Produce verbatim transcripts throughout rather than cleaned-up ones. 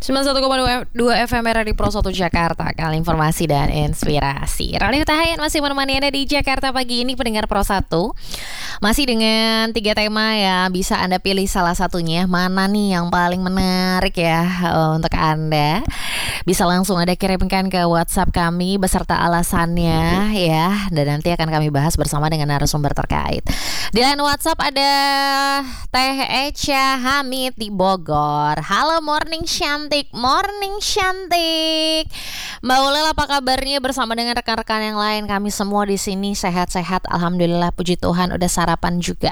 sembilan puluh satu koma dua F M R di Pro satu Jakarta. Kali informasi dan inspirasi. Rali Utahayan masih menemani Anda di Jakarta pagi ini, pendengar Pro satu. Masih dengan tiga tema ya, bisa Anda pilih salah satunya. Mana nih yang paling menarik ya uh, untuk Anda. Bisa langsung Anda kirimkan ke WhatsApp kami beserta alasannya ya. Dan nanti akan kami bahas bersama dengan narasumber terkait. Di line WhatsApp ada Teh Echa Hamid di Bogor. Halo morning cantik, morning cantik. Mbak Ulel apa kabarnya bersama dengan rekan-rekan yang lain? Kami semua di sini sehat-sehat, alhamdulillah, puji Tuhan. Udah sarapan juga.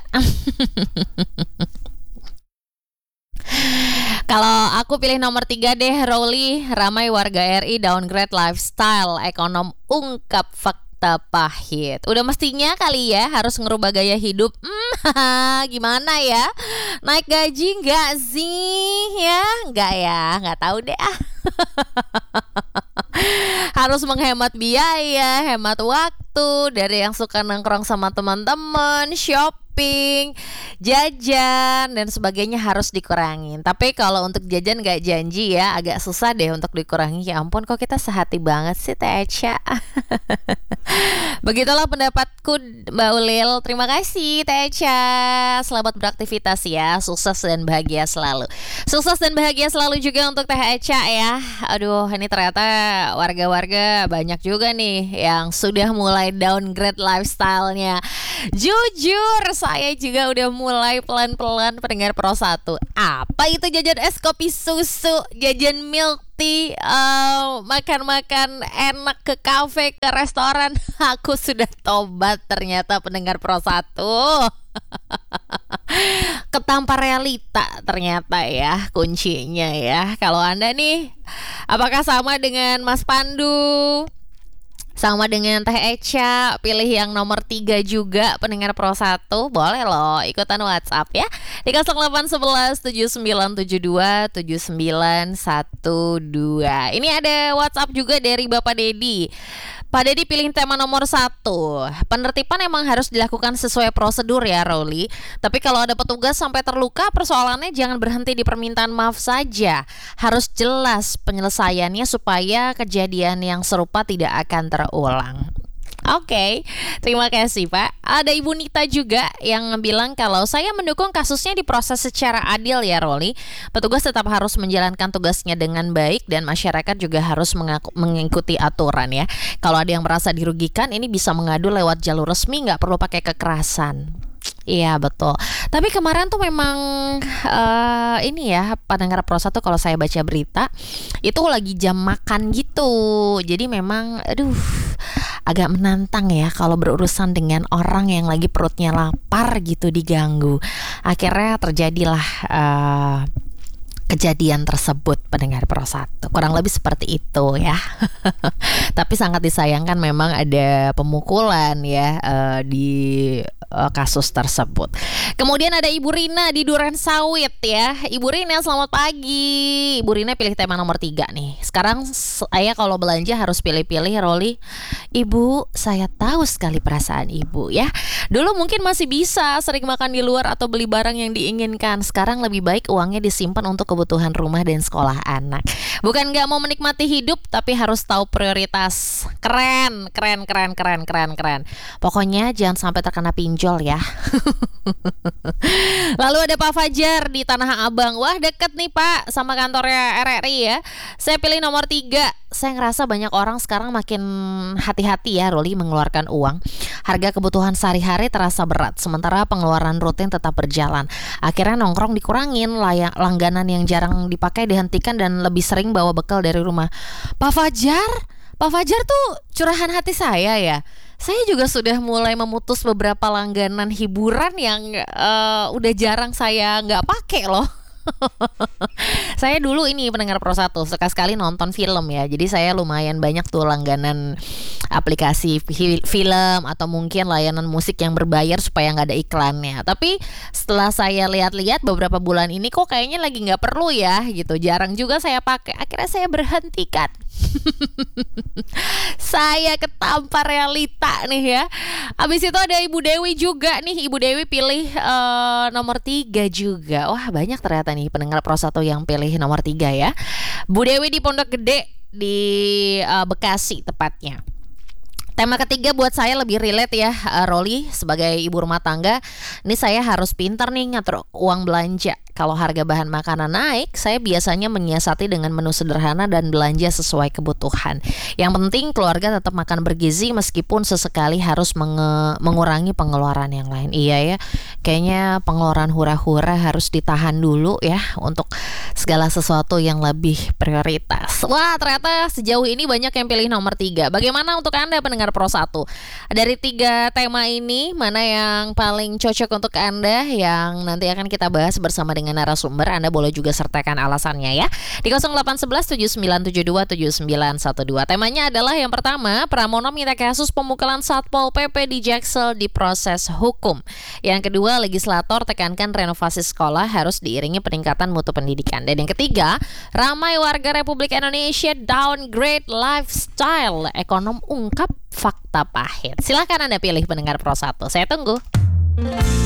Kalau aku pilih nomor tiga deh, Rowli. Ramai warga R I downgrade lifestyle, ekonom ungkap fakta pahit. Udah mestinya kali ya harus ngerubah gaya hidup. Hmm, gimana ya? Naik gaji nggak sih? Ya, nggak ya, nggak tahu deh ah. Harus menghemat biaya, hemat waktu. Dari yang suka nongkrong sama teman-teman, shopping, jajan dan sebagainya harus dikurangin. Tapi kalau untuk jajan gak janji ya, agak susah deh untuk dikurangi. Ya ampun, kok kita sehati banget sih Teh Echa. Begitulah pendapatku Mbak Ulil. Terima kasih Teh Echa. Selamat beraktivitas ya, sukses dan bahagia selalu. Sukses dan bahagia selalu juga untuk Teh Echa ya. Aduh, ini ternyata warga-warga banyak juga nih yang sudah mulai downgrade lifestyle-nya. Jujur, saya juga udah mulai pelan-pelan pendengar Pro satu. Apa itu jajan es kopi susu, jajan milk tea, uh, makan-makan enak ke kafe, ke restoran. Aku sudah tobat ternyata pendengar Pro satu. Ketampar realita ternyata ya kuncinya ya. Kalau Anda nih, apakah sama dengan Mas Pandu? Sama dengan Teh Echa, pilih yang nomor tiga juga pendengar Pro satu. Boleh loh ikutan WhatsApp ya di nol delapan satu satu tujuh sembilan tujuh dua tujuh sembilan satu dua. Ini ada WhatsApp juga dari Bapak Dedi. Pak Dedi pilih tema nomor satu. Penertiban emang harus dilakukan sesuai prosedur ya Rowli. Tapi kalau ada petugas sampai terluka, persoalannya jangan berhenti di permintaan maaf saja. Harus jelas penyelesaiannya supaya kejadian yang serupa tidak akan terulang. Oke, okay, terima kasih Pak. Ada Ibu Nita juga yang bilang kalau saya mendukung kasusnya diproses secara adil ya Roli. Petugas tetap harus menjalankan tugasnya dengan baik dan masyarakat juga harus mengaku, mengikuti aturan ya. Kalau ada yang merasa dirugikan, ini bisa mengadu lewat jalur resmi, nggak perlu pakai kekerasan. Iya betul. Tapi kemarin tuh memang uh, ini ya pendengar Pro satu, kalau saya baca berita itu lagi jam makan gitu. Jadi memang aduh agak menantang ya kalau berurusan dengan orang yang lagi perutnya lapar gitu diganggu. Akhirnya terjadilah uh, kejadian tersebut pendengar Pro satu. Kurang lebih seperti itu ya. Tapi sangat disayangkan memang ada pemukulan ya uh, di uh, kasus tersebut. Kemudian ada Ibu Rina di Duren Sawit ya. Ibu Rina selamat pagi. Ibu Rina pilih tema nomor tiga nih. Sekarang saya kalau belanja harus pilih-pilih Roli. Ibu, saya tahu sekali perasaan ibu ya. Dulu mungkin masih bisa sering makan di luar atau beli barang yang diinginkan. Sekarang lebih baik uangnya disimpan untuk kebutuhan rumah dan sekolah anak. Bukan gak mau menikmati hidup, tapi harus tahu prioritas. Keren, keren, keren, keren, keren, keren. Pokoknya jangan sampai terkena pinjol ya. Lalu ada Pak Fajar di Tanah Abang. Wah deket nih Pak sama kantornya R R I ya. Saya pilih nomor tiga. Saya ngerasa banyak orang sekarang makin hati-hati ya Roli mengeluarkan uang. Harga kebutuhan sehari-hari terasa berat, sementara pengeluaran rutin tetap berjalan. Akhirnya nongkrong dikurangin, layak, langganan yang jarang dipakai dihentikan, dan lebih sering bawa bekal dari rumah. Pak Fajar, Pak Fajar tuh curahan hati saya ya. Saya juga sudah mulai memutus beberapa langganan hiburan yang uh, udah jarang saya nggak pakai loh. Saya dulu ini pendengar Pro satu suka sekali nonton film ya. Jadi saya lumayan banyak tuh langganan aplikasi fi- film atau mungkin layanan musik yang berbayar supaya nggak ada iklannya. Tapi setelah saya lihat-lihat beberapa bulan ini kok kayaknya lagi nggak perlu ya gitu. Jarang juga saya pakai. Akhirnya saya berhentikan. Saya ketampar realita nih ya. Abis itu ada Ibu Dewi juga nih. Ibu Dewi pilih uh, nomor tiga juga. Wah banyak ternyata nih pendengar Pro satu yang yang pilih nomor tiga ya. Bu Dewi di Pondok Gede di uh, Bekasi tepatnya. Tema ketiga buat saya lebih relate ya, uh, Roli sebagai ibu rumah tangga. Ini saya harus pintar nih ngatur uang belanja. Kalau harga bahan makanan naik, saya biasanya menyiasati dengan menu sederhana dan belanja sesuai kebutuhan. Yang penting keluarga tetap makan bergizi meskipun sesekali harus menge- mengurangi pengeluaran yang lain. Iya ya, kayaknya pengeluaran hura-hura harus ditahan dulu ya untuk segala sesuatu yang lebih prioritas. Wah, ternyata sejauh ini banyak yang pilih nomor tiga. Bagaimana untuk Anda pendengar Pro satu? Dari tiga tema ini, mana yang paling cocok untuk Anda yang nanti akan kita bahas bersama dengan dengan narasumber? Anda boleh juga sertakan alasannya ya di nol delapan satu satu tujuh sembilan tujuh dua tujuh sembilan satu dua. Temanya adalah yang pertama, Pramono minta kasus pemukulan Satpol P P di Jaksel diproses hukum. Yang kedua, legislator tekankan renovasi sekolah harus diiringi peningkatan mutu pendidikan. Dan yang ketiga, ramai warga Republik Indonesia downgrade lifestyle, ekonom ungkap fakta pahit. Silahkan Anda pilih pendengar Pro satu. Saya tunggu.